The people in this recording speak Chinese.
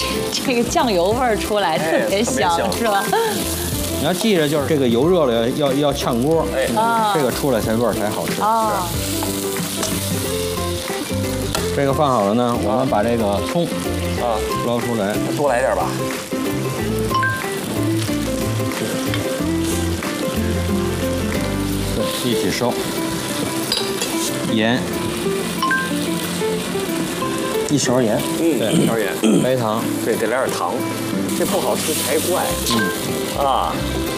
这个酱油味儿出来，特别香，是吧？ 你要记着，就是这个油热了要炝锅， 啊， 这个出来才味儿才好吃。 啊， 这个放好了呢，我们把这个葱捞出来， 多来点吧。 对，一起烧。盐，1勺盐， 对，1勺盐， 白糖， 对，得来点糖，这不好吃才怪。啊，